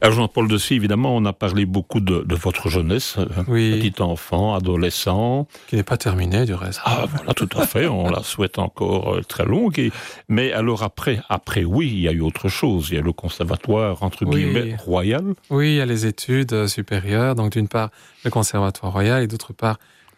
Alors Jean-Paul Dessy, évidemment, on a parlé beaucoup de votre jeunesse, Oui. petit enfant, adolescent. Qui n'est pas terminé, du reste. Ah voilà, tout à fait, on la souhaite encore très longue. Mais alors après, oui, il y a eu autre chose. Il y a le conservatoire, entre guillemets, royal. Oui, il y a les études supérieures. Donc d'une part, le conservatoire royal et d'autre part,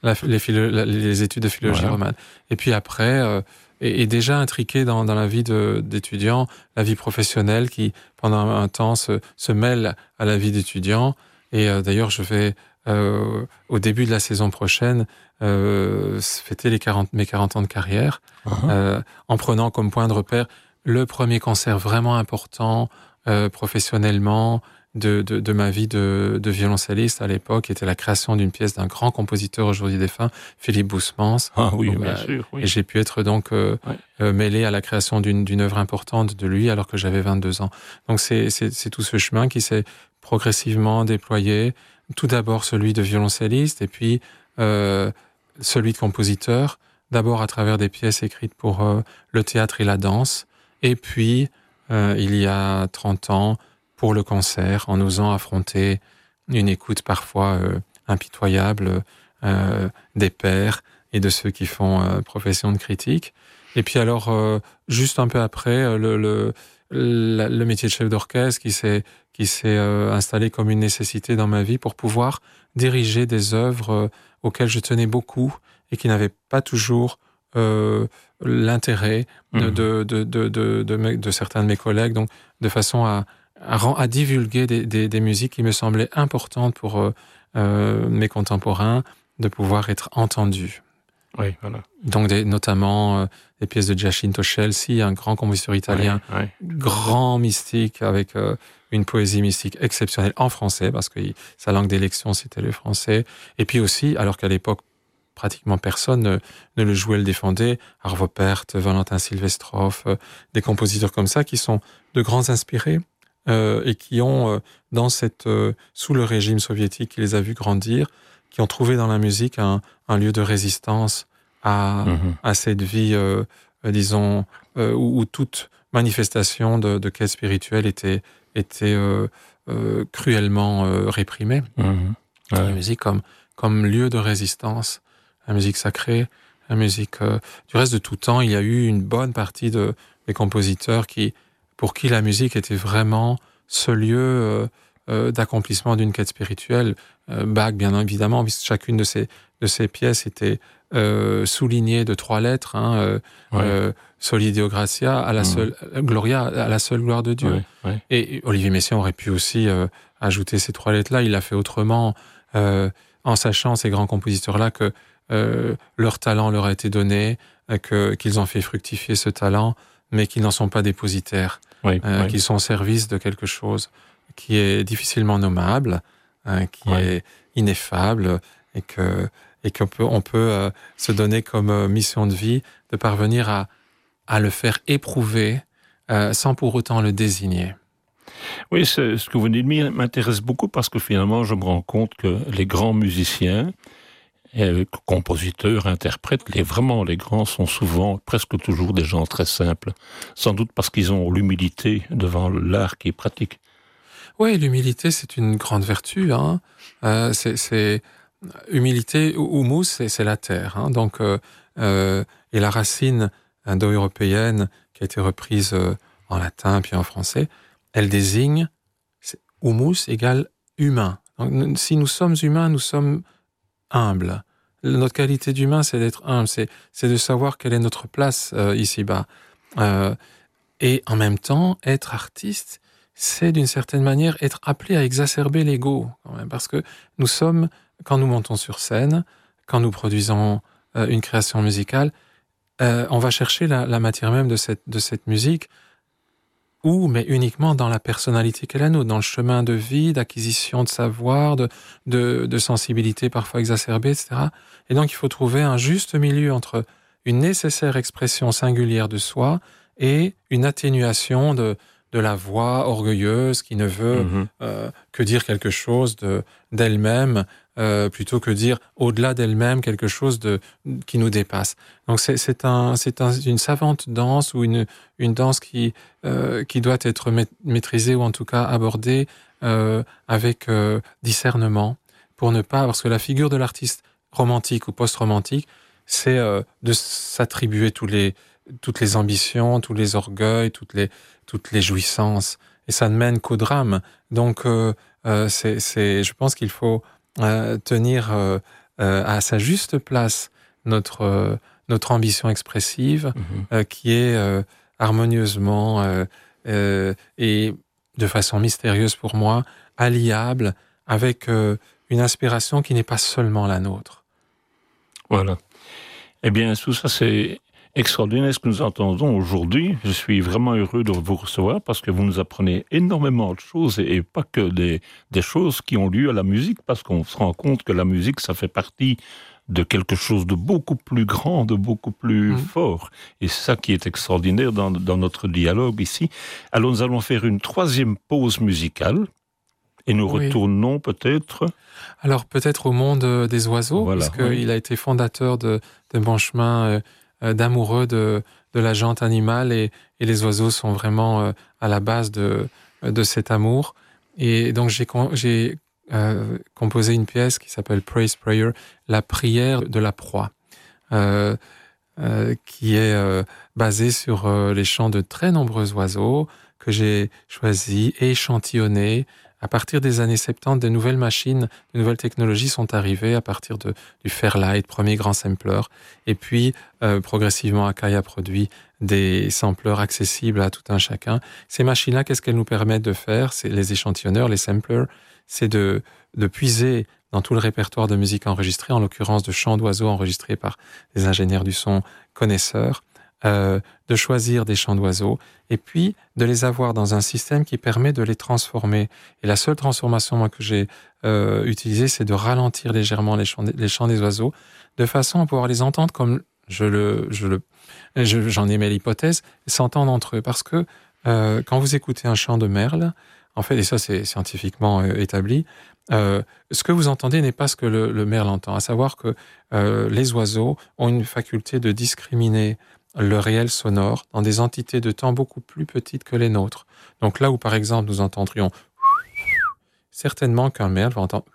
les études de philologie romane. Et puis après... Et déjà intriqué dans la vie d'étudiant, la vie professionnelle qui, pendant un temps, se mêle à la vie d'étudiant. Et d'ailleurs, je vais, au début de la saison prochaine, fêter mes 40 ans de carrière, en prenant comme point de repère le premier concert vraiment important professionnellement de ma vie de violoncelliste à l'époque, qui était la création d'une pièce d'un grand compositeur aujourd'hui défunt, Philippe Boussemans. Ah oui, donc, bien sûr. Oui. Et j'ai pu être donc mêlé à la création d'une œuvre importante de lui alors que j'avais 22 ans. Donc c'est tout ce chemin qui s'est progressivement déployé. Tout d'abord celui de violoncelliste et puis celui de compositeur. D'abord à travers des pièces écrites pour le théâtre et la danse. Et puis, il y a 30 ans, pour le concert, en osant affronter une écoute parfois impitoyable des pairs et de ceux qui font profession de critique. Et puis alors, juste un peu après, le métier de chef d'orchestre qui s'est installé comme une nécessité dans ma vie pour pouvoir diriger des œuvres auxquelles je tenais beaucoup et qui n'avaient pas toujours l'intérêt de certains de mes collègues, donc de façon à divulguer des musiques qui me semblaient importantes pour mes contemporains, de pouvoir être entendus. Oui, voilà. Donc notamment des pièces de Giacinto Scelsi, un grand compositeur italien, grand mystique avec une poésie mystique exceptionnelle en français, parce que sa langue d'élection c'était le français. Et puis aussi, alors qu'à l'époque pratiquement personne ne le jouait, le défendait, Arvo Pärt, Valentin Silvestrov, des compositeurs comme ça qui sont de grands inspirés et qui ont, sous le régime soviétique qui les a vus grandir, qui ont trouvé dans la musique un lieu de résistance à cette vie, disons, où toute manifestation de quête spirituelle était cruellement réprimée. La musique comme lieu de résistance, la musique sacrée, la musique du reste de tout temps. Il y a eu une bonne partie des compositeurs pour qui la musique était vraiment ce lieu d'accomplissement d'une quête spirituelle. Bach, bien évidemment, puisque chacune de ces pièces était soulignée de 3 lettres, Soli Deo Gratia, à la seule Gloria, à la seule gloire de Dieu. Et Olivier Messiaen aurait pu aussi ajouter ces 3 lettres-là. Il l'a fait autrement, en sachant, ces grands compositeurs-là, que leur talent leur a été donné, qu'ils ont fait fructifier ce talent, mais qu'ils n'en sont pas dépositaires, qu'ils sont au service de quelque chose qui est difficilement nommable, qui est ineffable, et qu'on peut se donner comme mission de vie de parvenir à le faire éprouver sans pour autant le désigner. Oui, ce que vous dites m'intéresse beaucoup parce que finalement, je me rends compte que les grands musiciens, compositeurs, interprètes, vraiment les grands sont souvent, presque toujours des gens très simples. Sans doute parce qu'ils ont l'humilité devant l'art qui est pratique. Oui, l'humilité, c'est une grande vertu. C'est humilité, humus, c'est la terre. Donc, et la racine indo-européenne qui a été reprise en latin puis en français, elle désigne humus égale humain. Donc, si nous sommes humains, nous sommes humbles. Notre qualité d'humain, c'est d'être humble, c'est de savoir quelle est notre place ici-bas. Et en même temps, être artiste, c'est d'une certaine manière être appelé à exacerber l'ego, quand même, parce que nous sommes, quand nous montons sur scène, quand nous produisons une création musicale, on va chercher la matière même de cette musique, mais uniquement dans la personnalité qu'elle a, nous, dans le chemin de vie, d'acquisition de savoir, de sensibilité parfois exacerbée, etc. Et donc il faut trouver un juste milieu entre une nécessaire expression singulière de soi et une atténuation de la voix orgueilleuse qui ne veut que dire quelque chose d'elle-même, plutôt que dire au-delà d'elle-même quelque chose qui nous dépasse. Donc c'est une savante danse ou une danse qui doit être maîtrisée ou en tout cas abordée avec discernement, pour ne pas, parce que la figure de l'artiste romantique ou post-romantique, c'est de s'attribuer toutes les ambitions, tous les orgueils, toutes les jouissances, et ça ne mène qu'au drame. Donc, je pense qu'il faut tenir à sa juste place notre ambition expressive, qui est harmonieusement et de façon mystérieuse pour moi, alliable avec une inspiration qui n'est pas seulement la nôtre. Voilà. Eh bien, tout ça, c'est extraordinaire ce que nous entendons aujourd'hui. Je suis vraiment heureux de vous recevoir parce que vous nous apprenez énormément de choses et pas que des choses qui ont lieu à la musique, parce qu'on se rend compte que la musique, ça fait partie de quelque chose de beaucoup plus grand, de beaucoup plus fort. Et c'est ça qui est extraordinaire dans notre dialogue ici. Alors, nous allons faire une 3e pause musicale. Et nous retournons peut-être... Alors peut-être au monde des oiseaux, voilà, puisqu'il a été fondateur de Bon Chemin, d'amoureux de la jante animale, et les oiseaux sont vraiment à la base de cet amour. Et donc j'ai composé une pièce qui s'appelle Praise Prayer, la prière de la proie, qui est basée sur les chants de très nombreux oiseaux que j'ai choisis et échantillonnés. À partir des années 70, de nouvelles machines, de nouvelles technologies sont arrivées à partir du Fairlight, premier grand sampler. Et puis, progressivement, Akai a produit des sampleurs accessibles à tout un chacun. Ces machines-là, qu'est-ce qu'elles nous permettent de faire? C'est les échantillonneurs, les samplers, c'est de puiser dans tout le répertoire de musique enregistrée, en l'occurrence de chants d'oiseaux enregistrés par des ingénieurs du son connaisseurs, de choisir des chants d'oiseaux et puis de les avoir dans un système qui permet de les transformer. Et la seule transformation que j'ai utilisée, c'est de ralentir légèrement les chants des oiseaux, de façon à pouvoir les entendre comme j'en émets l'hypothèse, s'entendre entre eux. Parce que quand vous écoutez un chant de merle, en fait, et ça c'est scientifiquement établi, ce que vous entendez n'est pas ce que le merle entend, à savoir que les oiseaux ont une faculté de discriminer le réel sonore dans des entités de temps beaucoup plus petites que les nôtres. Donc là où, par exemple, nous entendrions certainement qu'un merle va entendre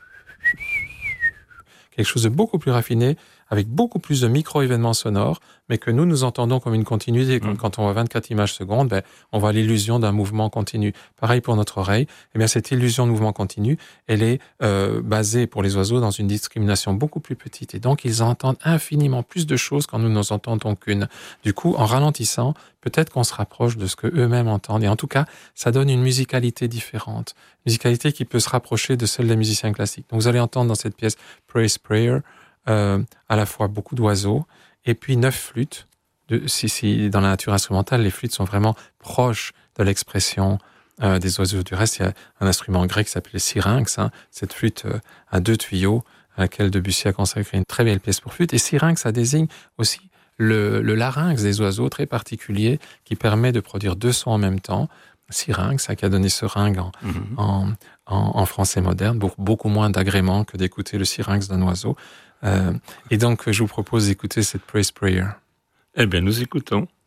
quelque chose de beaucoup plus raffiné, avec beaucoup plus de micro-événements sonores, mais que nous entendons comme une continuité. Comme quand on voit 24 images secondes, on voit l'illusion d'un mouvement continu. Pareil pour notre oreille. Eh bien, cette illusion de mouvement continu, elle est basée pour les oiseaux dans une discrimination beaucoup plus petite. Et donc, ils entendent infiniment plus de choses quand nous n'en entendons qu'une. Du coup, en ralentissant, peut-être qu'on se rapproche de ce que eux-mêmes entendent. Et en tout cas, ça donne une musicalité différente. Musicalité qui peut se rapprocher de celle des musiciens classiques. Donc, vous allez entendre dans cette pièce Praise Prayer, à la fois beaucoup d'oiseaux et puis 9 flûtes. Dans la nature instrumentale, les flûtes sont vraiment proches de l'expression des oiseaux. Du reste, il y a un instrument grec qui s'appelle le syrinx, cette flûte à 2 tuyaux, à laquelle Debussy a consacré une très belle pièce pour flûte. Et syrinx, ça désigne aussi le larynx des oiseaux très particulier qui permet de produire 2 sons en même temps. Syrinx, ça qui a donné seringue en français moderne, beaucoup moins d'agrément que d'écouter le syrinx d'un oiseau. Et donc, je vous propose d'écouter cette Praise Prayer. Eh bien, nous écoutons.